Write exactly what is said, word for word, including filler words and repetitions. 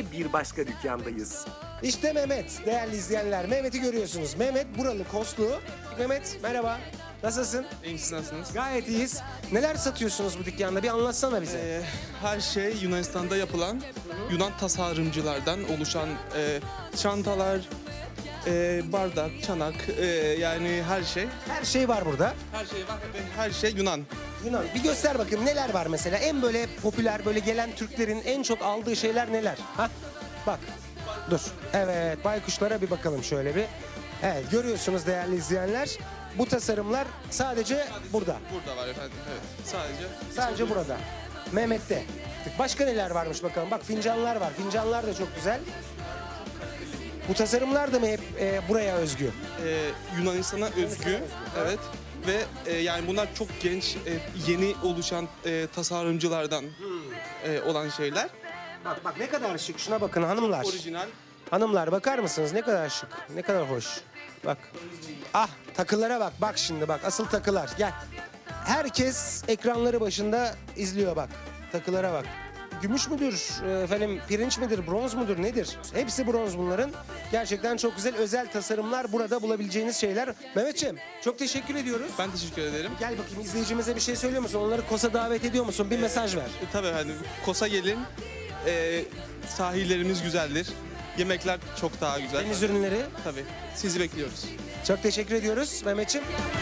Ve bir başka dükkandayız. İşte Mehmet değerli izleyenler. Mehmet'i görüyorsunuz. Mehmet buralı, Koslu. Mehmet merhaba. Nasılsın? İyi, siz nasılsınız? Gayet iyiyiz. Neler satıyorsunuz bu dükkanda? Bir anlatsana bize. Ee, her şey Yunanistan'da yapılan Yunan tasarımcılardan oluşan e, çantalar, e, bardak, çanak, e, yani her şey. Her şey var burada. Her şey var ve her şey Yunan. Yunan. Bir göster bakayım neler var mesela. En böyle popüler, böyle gelen Türklerin en çok aldığı şeyler neler? Ha? Bak. Dur. Evet, baykuşlara bir bakalım şöyle bir. Evet, görüyorsunuz değerli izleyenler. Bu tasarımlar sadece burada. Burada var efendim. Evet. Sadece. Sadece burada. Mehmet'te. Başka neler varmış bakalım. Bak fincanlar var. Fincanlar da çok güzel. Bu tasarımlar da mı hep e, buraya özgü? Ee, Yunanistan'a özgü. Evet. Ve e, yani bunlar çok genç, e, yeni oluşan e, tasarımcılardan e, olan şeyler. Bak bak ne kadar şık. Şuna bakın hanımlar. Orijinal. Hanımlar bakar mısınız? Ne kadar şık. Ne kadar hoş. Bak. Ah takılara bak. Bak şimdi bak. Asıl takılar. Gel. Herkes ekranları başında izliyor bak. Takılara bak. Gümüş müdür, e, efendim pirinç midir, bronz mudur nedir? Hepsi bronz bunların. Gerçekten çok güzel özel tasarımlar burada bulabileceğiniz şeyler. Mehmetciğim çok teşekkür ediyoruz. Ben teşekkür ederim. Gel bakayım izleyicimize bir şey söylüyor musun? Onları Kos'a davet ediyor musun? Bir mesaj ver. E, tabii efendim. Kosa gelin. E, sahillerimiz güzeldir. Yemekler çok daha güzel. Deniz ürünleri. Tabii. Sizi bekliyoruz. Çok teşekkür ediyoruz Mehmetciğim.